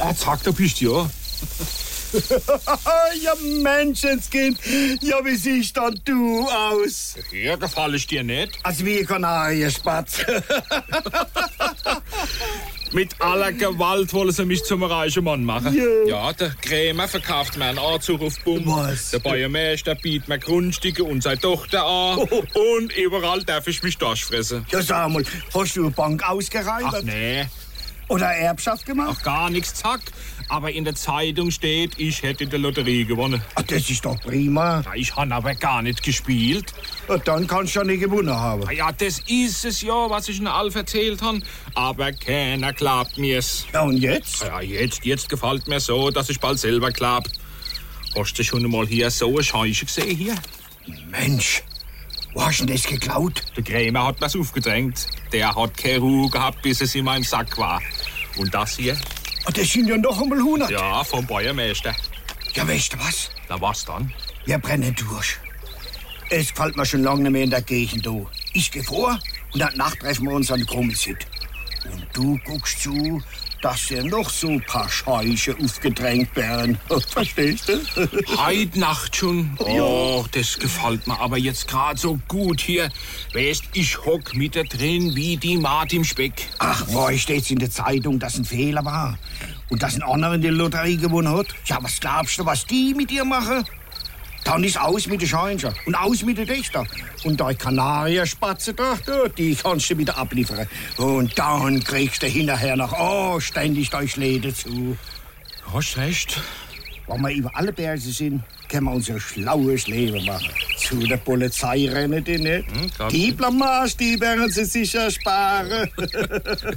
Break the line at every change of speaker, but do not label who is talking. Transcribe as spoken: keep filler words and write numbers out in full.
Ah, zack, da bist du ja.
Ja, Menschenskind. Ja, wie siehst dann du aus?
Hier gefall ich dir nicht.
Also wie ein Kanarienspatz.
Mit aller Gewalt wollen sie mich zum reichen Mann machen.
Ja.
Ja, der Krämer verkauft mir einen Anzug auf Bumm.
Was?
Der Bäuermeister bietet mir Grundstücke und seine Tochter an.
Oh.
Und überall darf ich mich durchfressen.
Ja, sag mal, hast du eine Bank ausgereibt?
Ach nee,
Oder Erbschaft gemacht?
ach gar nichts, zack. Aber in der Zeitung steht, ich hätte die Lotterie gewonnen.
Ach, das ist doch prima.
Ja, ich habe aber gar nicht gespielt.
Ja, dann kannst du ja nicht gewonnen haben.
Ja, das ist es ja, was ich in Alf erzählt habe. Aber keiner glaubt mir's.
Ja, und jetzt?
Ja, jetzt, jetzt gefällt mir so, dass ich bald selber glaub. Hast du schon mal hier so eine Scheiße gesehen hier?
Mensch, wo hast du denn das geklaut?
Der Krämer hat mir's aufgedrängt. Der hat keine Ruhe gehabt, bis es in meinem Sack war. Und das hier?
Ah, das sind ja noch einmal hundert.
Ja, vom Bäuermeister.
Ja, weißt du was?
Na was dann?
Wir brennen durch. Es gefällt mir schon lange nicht mehr in der Gegend da. Ich geh vor und dann Nacht treffen wir uns an Krummelsit. Und du guckst zu, dass dir noch so ein paar Scheiße aufgedrängt werden. Verstehst du?
Heut Nacht schon? Oh, das gefällt mir aber jetzt gerade so gut hier. Weißt, ich hock mit da drin wie die Maat im Speck.
Ach, vorher steht's in der Zeitung, dass ein Fehler war. Und dass ein anderer die Lotterie gewonnen hat. Ja, was glaubst du, was die mit dir machen? Dann ist aus mit den Scheinchen und aus mit den Töchtern. Und die Kanarienspatze da, die kannst du wieder abliefern. Und dann kriegst du hinterher noch oh, ständig durch Läden zu.
Hast recht.
Wenn wir über alle Berge sind, können wir uns ein schlaues Leben machen. Zu der Polizei rennen die nicht.
Hm, klar.
Die Blamage, die werden sie sicher sparen.